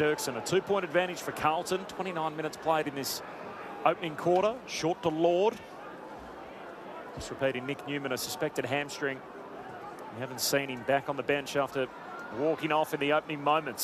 Dirksen. A 2-point advantage for Carlton. 29 minutes played in this opening quarter. Short to Lord. Just repeating, Nick Newman, a suspected hamstring. We haven't seen him back on the bench after walking off in the opening moments.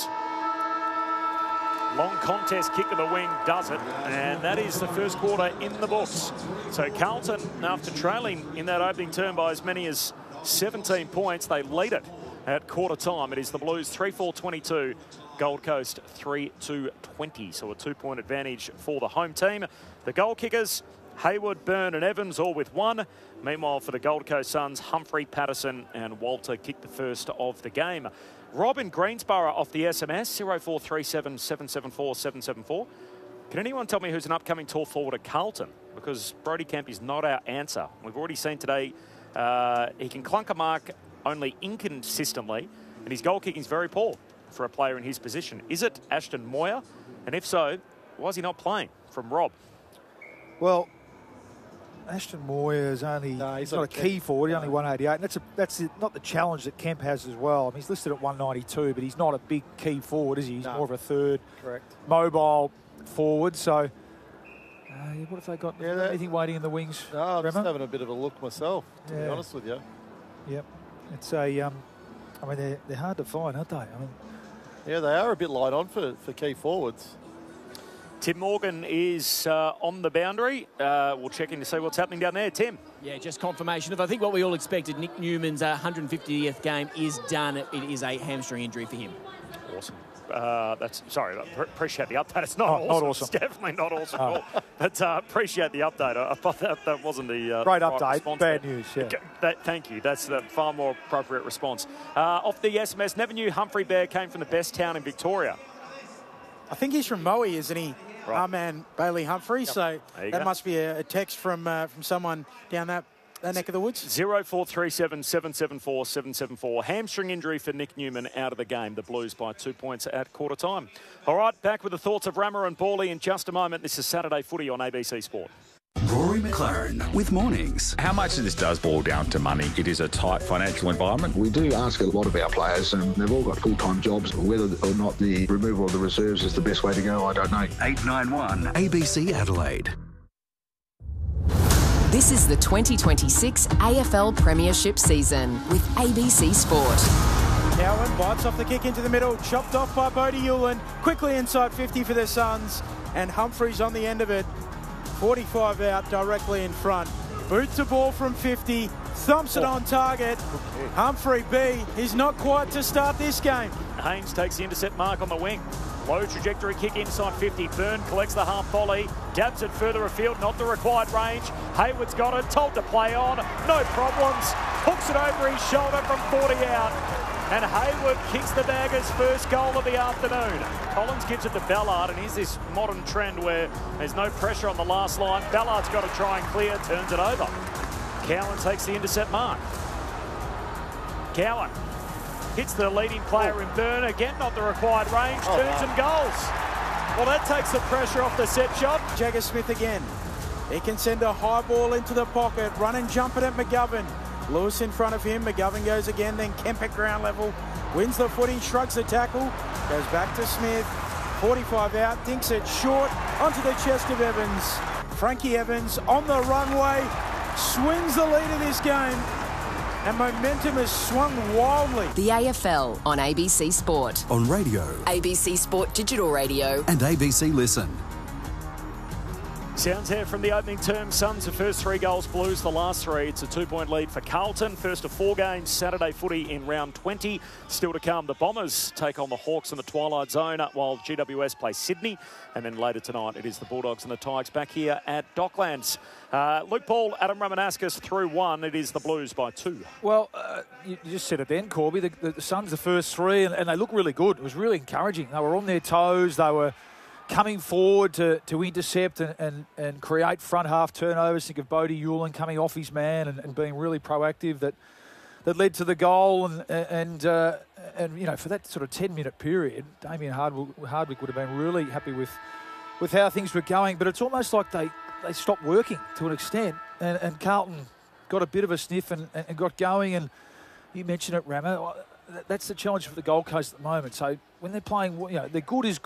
Long contest kick to the wing does it, and that is the first quarter in the books. So Carlton, after trailing in that opening term by as many as 17 points, they lead it at quarter time. It is the Blues 3-4-22, Gold Coast 3-2-20. So a 2-point advantage for the home team. The goal kickers, Hayward, Byrne and Evans, all with one. Meanwhile, for the Gold Coast Suns, Humphrey, Patterson and Walter kicked the first of the game. Rob in Greensborough off the SMS, 0437 774 774. Can anyone tell me who's an upcoming tall forward at Carlton? Because Brodie Kemp is not our answer. We've already seen today he can clunk a mark only inconsistently, and his goal kicking is very poor for a player in his position. Is it Ashton Moyer? And if so, why is he not playing? From Rob. Well, Ashton Moyer is only, he's not a key forward, he's only 188. And that's not the challenge that Kemp has as well. I mean, he's listed at 192, but he's not a big key forward, is he? He's more of a third mobile forward. So, what have they got? Anything waiting in the wings? No, I'm just having a bit of a look myself, to be honest with you. Yep. It's I mean, they're hard to find, aren't they? I mean, yeah, they are a bit light on for key forwards. Tim Morgan is on the boundary. We'll check in to see what's happening down there. Tim. Yeah, just confirmation of, I think, what we all expected. Nick Newman's 150th game is done. It is a hamstring injury for him. Awesome. Appreciate the update. It's not awesome. It's definitely not awesome. But appreciate the update. I thought that wasn't the great update. Bad news. Yeah. Thank you. That's the far more appropriate response. Off the SMS, never knew Humphrey Bear came from the best town in Victoria. I think he's from Moe, isn't he? Right. Our man Bailey Humphrey. Yep. So that must be a text from someone down that neck of the woods. 0437 774 774. Hamstring injury for Nick Newman, out of the game. The Blues by 2 points at quarter time. All right, back with the thoughts of Rammer and Bawley in just a moment. This is Saturday Footy on ABC Sport. Rory McLaren with Mornings. How much of this does boil down to money? It is a tight financial environment. We do ask a lot of our players, and they've all got full-time jobs. Whether or not the removal of the reserves is the best way to go, I don't know. 891 ABC Adelaide. This is the 2026 AFL Premiership season with ABC Sport. Cowan bites off the kick into the middle, chopped off by Bodie Hewlin. Quickly inside 50 for the Suns, and Humphreys on the end of it. 45 out, directly in front. Boots the ball from 50, thumps it on target. Humphrey B, he's not quite to start this game. Haynes takes the intercept mark on the wing. Low trajectory kick inside 50. Byrne collects the half volley, dabs it further afield, not the required range. Hayward's got it, told to play on, no problems. Hooks it over his shoulder from 40 out. And Hayward kicks the Baggers' first goal of the afternoon. Collins gives it to Ballard, and here's this modern trend where there's no pressure on the last line. Ballard's got to try and clear, turns it over. Cowan takes the intercept mark. Cowan hits the leading player in Byrne, again not the required range, turns and goals. Well, that takes the pressure off the set shot. Jagger Smith again. He can send a high ball into the pocket, run and jump it at McGovern. Lewis in front of him, McGovern goes again, then Kemp at ground level, wins the footing, shrugs the tackle, goes back to Smith, 45 out, dinks it short, onto the chest of Evans. Frankie Evans on the runway, swings the lead of this game, and momentum has swung wildly. The AFL on ABC Sport. On radio. ABC Sport Digital Radio. And ABC Listen. Sounds here from the opening term. Suns the first 3 goals, Blues the last 3. It's a 2-point lead for Carlton. First of 4 games, Saturday Footy in round 20. Still to come, the Bombers take on the Hawks in the Twilight Zone while GWS play Sydney. And then later tonight, it is the Bulldogs and the Tigers back here at Docklands. Luke Paul, Adam Ramanauskas through 1. It is the Blues by 2. Well, you just said it then, Corby. The Suns the first 3, and they look really good. It was really encouraging. They were on their toes. They were coming forward to intercept and create front half turnovers. Think of Bodie Hewlin coming off his man and being really proactive that led to the goal. And you know, for that sort of 10-minute period, Damien Hardwick would have been really happy with how things were going. But it's almost like they stopped working to an extent, and Carlton got a bit of a sniff and got going. And you mentioned it, Ramo. That's the challenge for the Gold Coast at the moment. So when they're playing, you know, they're good is